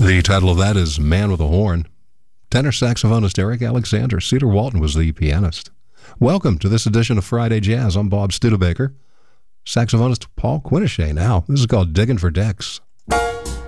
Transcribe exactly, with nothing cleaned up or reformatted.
The title of that is Man with a Horn. Tenor saxophonist Eric Alexander. Cedar Walton was the pianist. Welcome to this edition of Friday Jazz. I'm Bob Studebaker. Saxophonist Paul Quinichette now. This is called Digging for Decks.